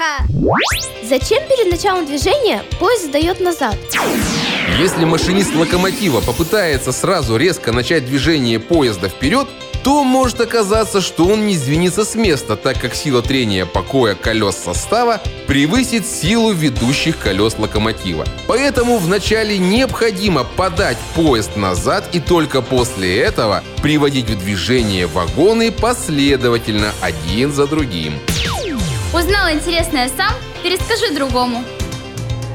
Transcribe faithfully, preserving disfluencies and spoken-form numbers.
плохо. Зачем перед началом движения поезд сдает назад? Если машинист локомотива попытается сразу резко начать движение поезда вперед, то может оказаться, что он не сдвинется с места, так как сила трения покоя колес состава превысит силу ведущих колес локомотива. Поэтому вначале необходимо подать поезд назад и только после этого приводить в движение вагоны последовательно, один за другим. Узнал интересное сам, перескажи другому.